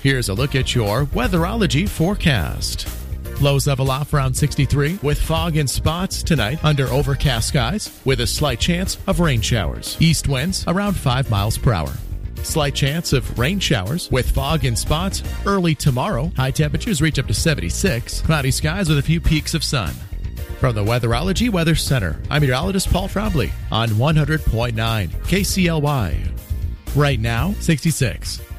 Here's a look at your Weatherology forecast. Lows level off around 63 with fog and spots tonight under overcast skies with a slight chance of rain showers. East winds around 5 miles per hour. Slight chance of rain showers with fog and spots early tomorrow. High temperatures reach up to 76. Cloudy skies with a few peaks of sun. From the Weatherology Weather Center, I'm meteorologist Paul Trombley on 100.9 KCLY. Right now, 66.